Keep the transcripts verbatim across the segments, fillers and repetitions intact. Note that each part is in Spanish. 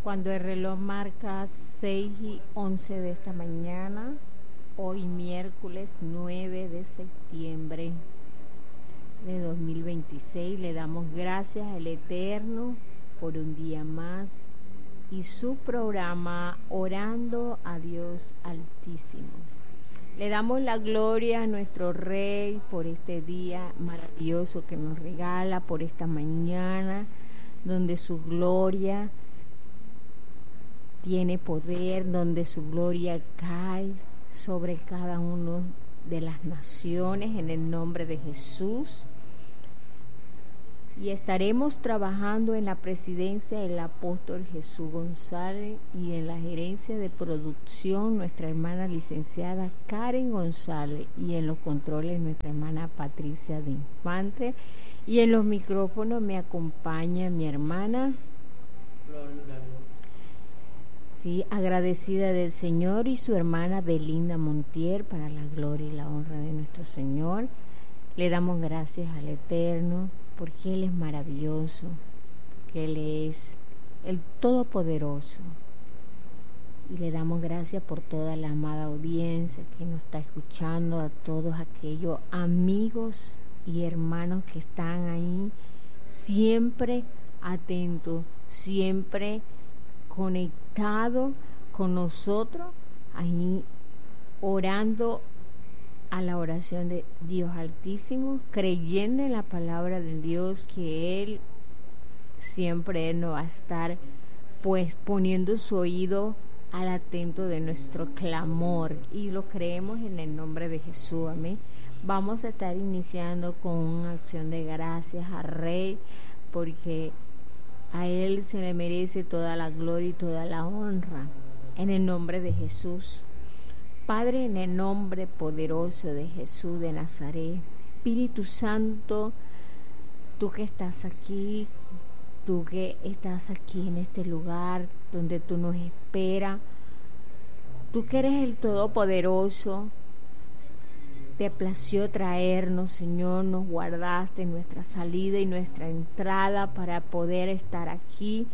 Cuando el reloj marca seis y once de esta mañana, hoy miércoles nueve de septiembre de dos mil veintiséis, le damos gracias al Eterno por un día más y su programa Orando a Dios Altísimo. Le damos la gloria a nuestro Rey por este día maravilloso que nos regala, por esta mañana donde su gloria tiene poder, donde su gloria cae sobre cada uno de las naciones en el nombre de Jesús. Y estaremos trabajando en la presidencia del apóstol Jesús González y en la gerencia de producción nuestra hermana licenciada Karen González, y en los controles nuestra hermana Patricia de Infante, y en los micrófonos me acompaña mi hermana sí, agradecida del Señor, y su hermana Belinda Montier, para la gloria y la honra de nuestro Señor. Le damos gracias al Eterno porque Él es maravilloso, porque Él es el Todopoderoso, y le damos gracias por toda la amada audiencia que nos está escuchando, a todos aquellos amigos y hermanos que están ahí siempre atentos, siempre conectados con nosotros, ahí orando a la oración de Dios Altísimo, creyendo en la palabra de Dios, que Él siempre Él nos va a estar pues poniendo su oído al atento de nuestro clamor, y lo creemos en el nombre de Jesús, amén. Vamos a estar iniciando con una acción de gracias al Rey, porque a Él se le merece toda la gloria y toda la honra, en el nombre de Jesús. Padre, en el nombre poderoso de Jesús de Nazaret, Espíritu Santo, tú que estás aquí, tú que estás aquí en este lugar donde tú nos esperas, tú que eres el Todopoderoso, te plació traernos, Señor, nos guardaste nuestra salida y nuestra entrada para poder estar aquí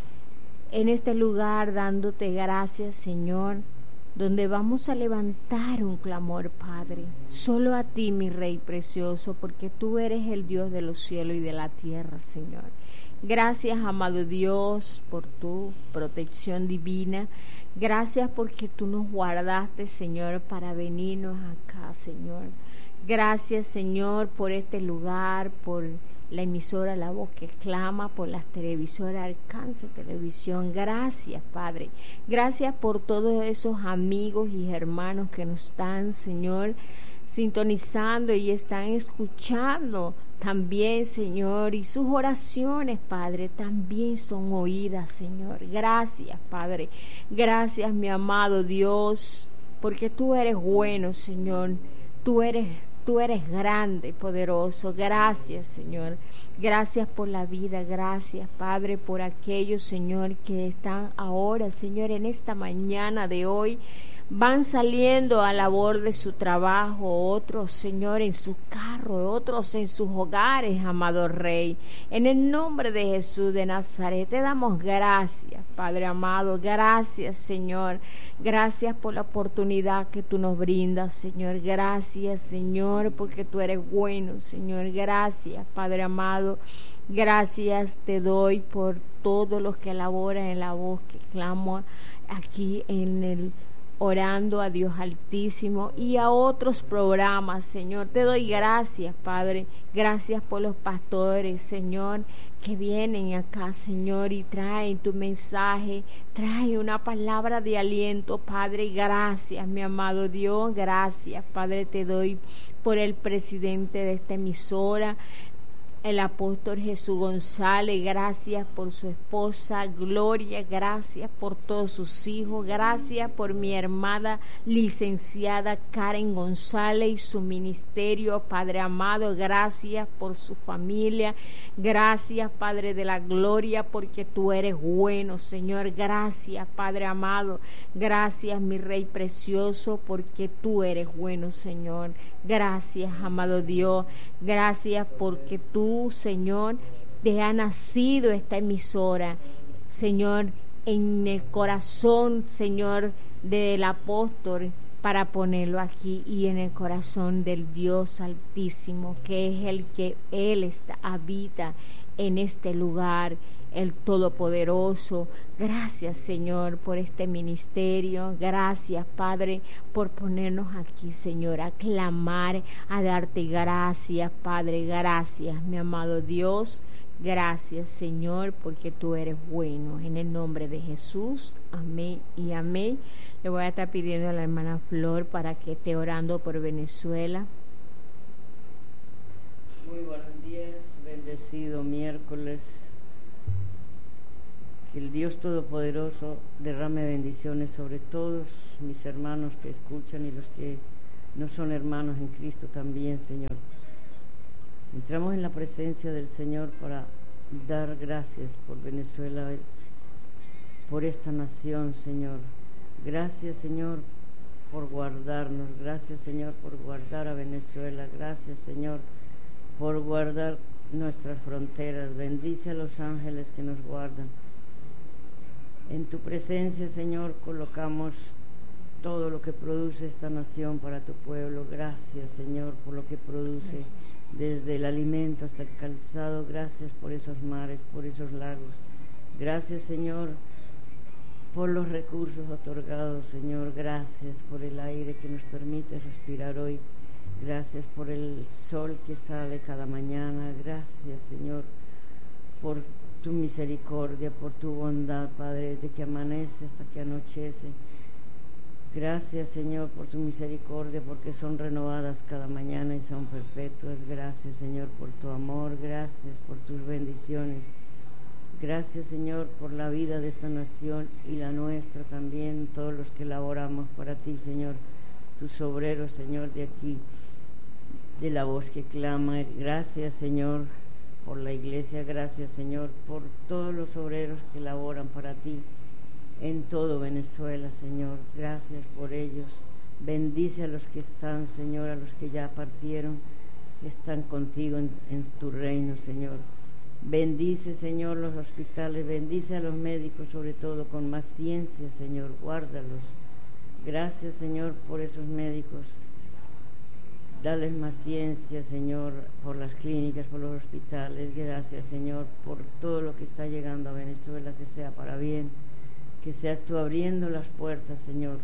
en este lugar dándote gracias, Señor, donde vamos a levantar un clamor, Padre, solo a ti, mi Rey precioso, porque tú eres el Dios de los cielos y de la tierra, Señor. Gracias, amado Dios, por tu protección divina. Gracias porque tú nos guardaste, Señor, para venirnos acá, Señor. Gracias, Señor, por este lugar, por la emisora La Voz que Clama, por las televisoras Alcance Televisión. Gracias, Padre. Gracias por todos esos amigos y hermanos que nos están, Señor, sintonizando y están escuchando también, Señor, y sus oraciones, Padre, también son oídas, Señor. Gracias, Padre. Gracias, mi amado Dios, porque tú eres bueno, Señor. Tú eres Tú eres grande, poderoso. Gracias, Señor. Gracias por la vida. Gracias, Padre, por aquellos, Señor, que están ahora, Señor, en esta mañana de hoy. Van saliendo a labor de su trabajo, otros, Señor, en su carro, otros en sus hogares, amado Rey. En el nombre de Jesús de Nazaret, te damos gracias, Padre amado. Gracias, Señor. Gracias por la oportunidad que tú nos brindas, Señor. Gracias, Señor, porque tú eres bueno, Señor. Gracias, Padre amado. Gracias te doy por todos los que laboran en La Voz que Clamo aquí en el Orando a Dios Altísimo, y a otros programas, Señor. Te doy gracias, Padre. Gracias por los pastores, Señor, que vienen acá, Señor, y traen tu mensaje, traen una palabra de aliento, Padre. Gracias, mi amado Dios. Gracias, Padre, te doy por el presidente de esta emisora, el apóstol Jesús González. Gracias por su esposa Gloria, gracias por todos sus hijos, gracias por mi hermana licenciada Karen González y su ministerio, Padre amado. Gracias por su familia, gracias, Padre de la gloria, porque tú eres bueno, Señor. Gracias, Padre amado. Gracias, mi Rey precioso, porque tú eres bueno, Señor. Gracias, amado Dios. Gracias porque tú, Señor, te ha nacido esta emisora, Señor, en el corazón, Señor, del apóstol, para ponerlo aquí y en el corazón del Dios Altísimo, que es el que Él está, habita en este lugar, el Todopoderoso. Gracias, Señor, por este ministerio. Gracias, Padre, por ponernos aquí, Señor, a clamar, a darte gracias, Padre. Gracias, mi amado Dios. Gracias, Señor, porque tú eres bueno. En el nombre de Jesús, amén y amén. Le voy a estar pidiendo a la hermana Flor para que esté orando por Venezuela. Muy buenos días, bendecido miércoles. Que el Dios Todopoderoso derrame bendiciones sobre todos mis hermanos que escuchan y los que no son hermanos en Cristo también, Señor. Entramos en la presencia del Señor para dar gracias por Venezuela, por esta nación, Señor. Gracias, Señor, por guardarnos. Gracias, Señor, por guardar a Venezuela. Gracias, Señor, por guardar nuestras fronteras. Bendice a los ángeles que nos guardan. En tu presencia, Señor, colocamos todo lo que produce esta nación para tu pueblo. Gracias, Señor, por lo que produce, desde el alimento hasta el calzado. Gracias por esos mares, por esos lagos. Gracias, Señor, por los recursos otorgados, Señor. Gracias por el aire que nos permite respirar hoy. Gracias por el sol que sale cada mañana. Gracias, Señor, por tu misericordia, por tu bondad, Padre, desde que amanece hasta que anochece. Gracias, Señor, por tu misericordia, porque son renovadas cada mañana y son perpetuas. Gracias, Señor, por tu amor. Gracias por tus bendiciones. Gracias, Señor, por la vida de esta nación y la nuestra también, todos los que laboramos para ti, Señor, tus obreros, Señor, de aquí, de la voz que clama. Gracias, Señor, por la iglesia. Gracias, Señor, por todos los obreros que laboran para ti en todo Venezuela, Señor. Gracias por ellos. Bendice a los que están, Señor, a los que ya partieron, que están contigo en, en tu reino, Señor. Bendice, Señor, los hospitales, bendice a los médicos, sobre todo con más ciencia, Señor, guárdalos. Gracias, Señor, por esos médicos. Dales más ciencia, Señor, por las clínicas, por los hospitales. Gracias, Señor, por todo lo que está llegando a Venezuela, que sea para bien, que seas tú abriendo las puertas, Señor,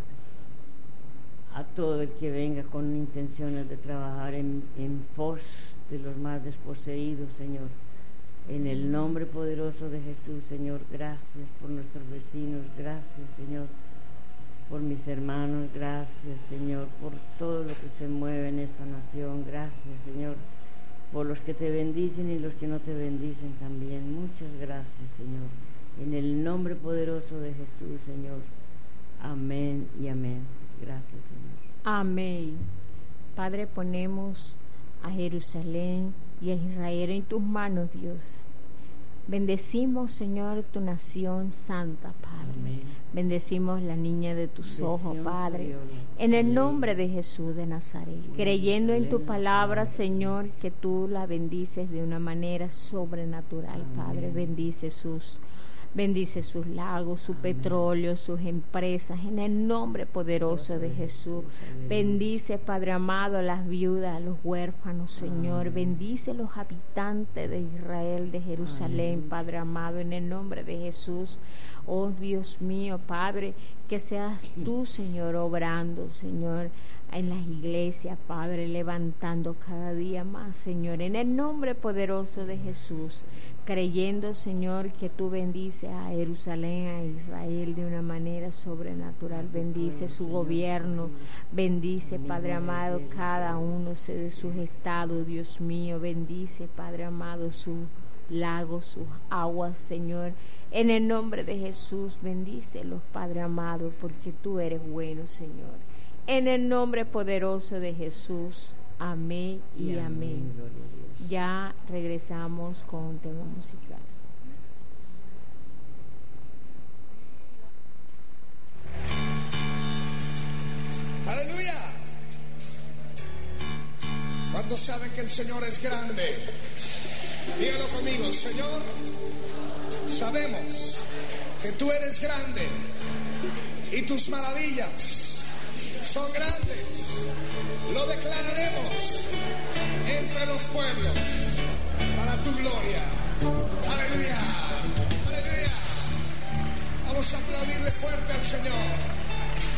a todo el que venga con intenciones de trabajar en, en pos de los más desposeídos, Señor. En el nombre poderoso de Jesús, Señor, gracias por nuestros vecinos, gracias, Señor, por mis hermanos, gracias, Señor, por todo lo que se mueve en esta nación. Gracias, Señor, por los que te bendicen y los que no te bendicen también. Muchas gracias, Señor, en el nombre poderoso de Jesús, Señor. Amén y amén. Gracias, Señor. Amén. Padre, ponemos a Jerusalén y a Israel en tus manos, Dios. Bendecimos, Señor, tu nación santa, Padre. Amén. Bendecimos la niña de tus Bendición, ojos, Padre, Señor. En el Amén. Nombre de Jesús de Nazaret. Amén. Creyendo en tu palabra, Amén. Señor, que tú la bendices de una manera sobrenatural, Amén. Padre. Bendice sus Bendice sus lagos, su Amén. Petróleo, sus empresas, en el nombre poderoso de Jesús. Bendice, Padre amado, a las viudas, a los huérfanos, Señor. Amén. Bendice a los habitantes de Israel, de Jerusalén, Amén. Padre amado, en el nombre de Jesús. Oh Dios mío, Padre, que seas tú, Señor, obrando, Señor, en las iglesias, Padre, levantando cada día más, Señor, en el nombre poderoso de Jesús, creyendo, Señor, que tú bendices a Jerusalén, a Israel de una manera sobrenatural. Bendice su gobierno, bendice, Padre amado, cada uno de sus estados, Dios mío, bendice, Padre amado, sus lagos, sus aguas, Señor, en el nombre de Jesús. Bendícelos, Padre amado, porque tú eres bueno, Señor. En el nombre poderoso de Jesús. Amén y, y amén. amén. Ya regresamos con un tema musical. Aleluya. ¿Cuántos saben que el Señor es grande? Dígalo conmigo, Señor, Sabemos que tú eres grande y tus maravillas son grandes. Lo declararemos entre los pueblos para tu gloria. Aleluya, aleluya. Vamos a aplaudirle fuerte al Señor.